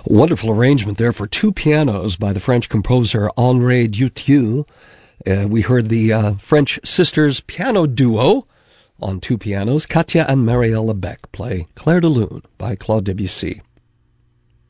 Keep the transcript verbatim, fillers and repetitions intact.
Wonderful arrangement there for two pianos by the French composer Henri Dutilleux. Uh, we heard the uh, French sisters piano duo on two pianos. Katja and Marielle Beck play Clair de Lune by Claude Debussy.